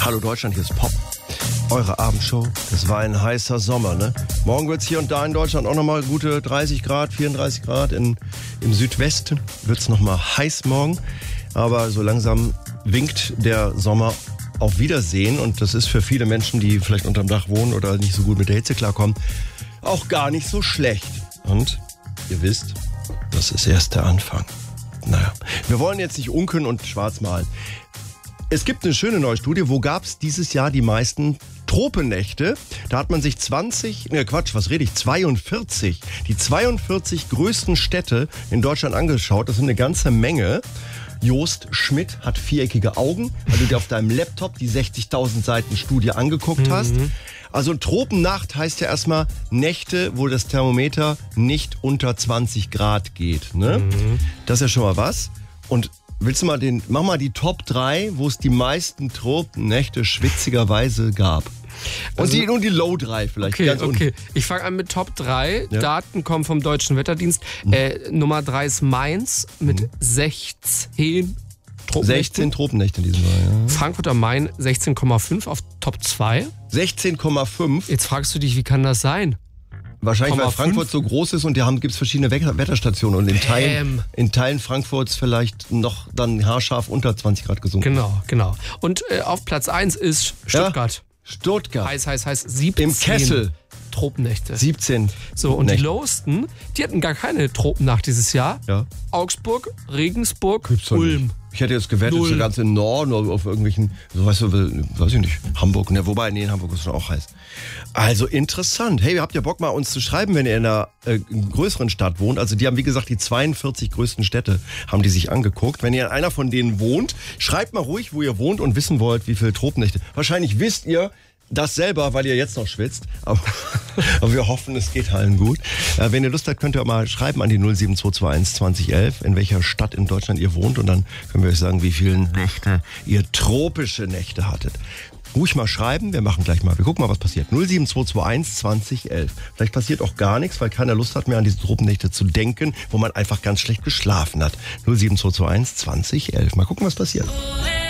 Hallo Deutschland, hier ist Pop. Eure Abendshow. Es war ein heißer Sommer, ne? Morgen wird es hier und da in Deutschland auch nochmal gute 30 Grad, 34 Grad. Im Südwesten wird es nochmal heiß morgen. Aber so langsam winkt der Sommer auf Wiedersehen. Und das ist für viele Menschen, die vielleicht unterm Dach wohnen oder nicht so gut mit der Hitze klarkommen, auch gar nicht so schlecht. Und ihr wisst, das ist erst der Anfang. Naja, wir wollen jetzt nicht unkeln und schwarz malen. Es gibt eine schöne neue Studie, wo gab es dieses Jahr die meisten Tropennächte. Da hat man sich 42 größten Städte in Deutschland angeschaut. Das sind eine ganze Menge. Jost Schmidt hat viereckige Augen, weil du dir auf deinem Laptop die 60.000 Seiten Studie angeguckt hast. Also Tropennacht heißt ja erstmal Nächte, wo das Thermometer nicht unter 20 Grad geht. Ne? Das ist ja schon mal was. Und mach mal die Top 3, wo es die meisten Tropennächte schwitzigerweise gab. Und die Low 3 vielleicht. Okay. Ich fange an mit Top 3. Ja. Daten kommen vom Deutschen Wetterdienst. Nummer 3 ist Mainz mit 16 Tropennächte. 16 Tropennächte in diesem Jahr, ja. Frankfurt am Main 16,5 auf Top 2. 16,5? Jetzt fragst du dich, wie kann das sein? Wahrscheinlich, weil Frankfurt so groß ist und gibt es verschiedene Wetterstationen und in Teilen Frankfurts vielleicht noch dann haarscharf unter 20 Grad gesunken. Genau. Und auf Platz 1 ist Stuttgart. Ja? Stuttgart. Heiß. 17. Im Kessel. Tropennächte. 17. So, und die lowsten, die hatten gar keine Tropennacht dieses Jahr. Ja. Augsburg, Regensburg, Ulm. Ich hätte jetzt gewettet, so ganz im Norden oder auf irgendwelchen, weiß ich nicht, Hamburg. Ne, wobei, in Hamburg ist schon auch heiß. Also interessant. Hey, habt ihr Bock mal uns zu schreiben, wenn ihr in einer größeren Stadt wohnt? Also die haben, wie gesagt, die 42 größten Städte haben die sich angeguckt. Wenn ihr in einer von denen wohnt, schreibt mal ruhig, wo ihr wohnt und wissen wollt, wie viele Tropennächte. Wahrscheinlich wisst ihr das selber, weil ihr jetzt noch schwitzt. Aber wir hoffen, es geht allen gut. Wenn ihr Lust habt, könnt ihr auch mal schreiben an die 07221 2011, in welcher Stadt in Deutschland ihr wohnt. Und dann können wir euch sagen, wie viele Nächte ihr tropische Nächte hattet. Ruhig mal schreiben, wir gucken mal, was passiert. 07221 2011. Vielleicht passiert auch gar nichts, weil keiner Lust hat mehr an diese Tropennächte zu denken, wo man einfach ganz schlecht geschlafen hat. 07221 2011. Mal gucken, was passiert.